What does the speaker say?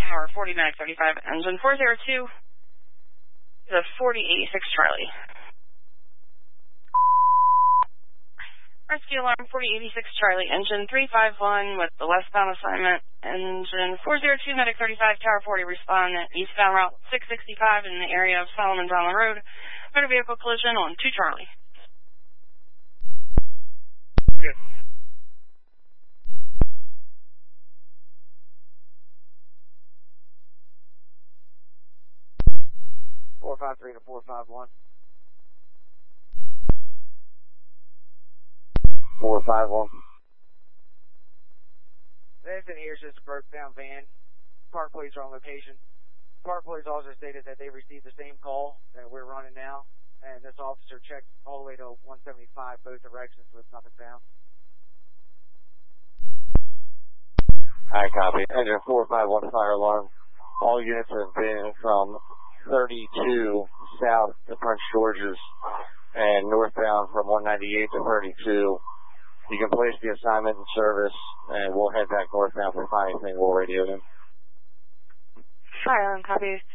Tower 40 Medic 35, engine 402 to 4086 Charlie. Rescue alarm 4086 Charlie, engine 351 with the westbound assignment. Engine 402 Medic 35, Tower 40, respond at eastbound route 665 in the area of Solomon Donlin Road. Motor vehicle collision on 2 Charlie. Good. 453 to 451. 451. This in here is just a broke down van. Park police are on location. Park police also stated that they received the same call that we're running now, and this officer checked all the way to 175 both directions with nothing found. Alright, copy. Engine 451 fire alarm. All units have been from 32 south to Prince George's and northbound from 198 to 32. You can place the assignment in service, and we'll head back northbound if we find anything. We'll radio them. Fire alarm, copy.